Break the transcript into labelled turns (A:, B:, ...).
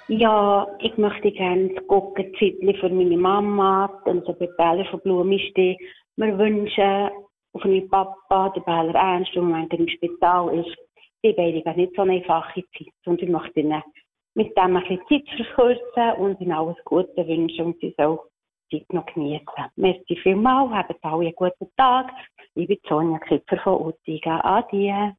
A: Ja, ich möchte gerne das Guggenzeitchen für meine Mama, dann so Bälle von Blumenstee. Wir wünschen auf meinen Papa, der Bäller Ernst, der im Moment im Spital ist, die beiden haben nicht so eine einfache Zeit. Und ich möchte ihnen mit dem ein bisschen Zeit verkürzen und ihnen alles Gute wünschen und sie soll die Zeit noch genießen. Merci vielmals, habt alle einen guten Tag. Ich bin Sonja Kipfer von Uttigen. Adieu.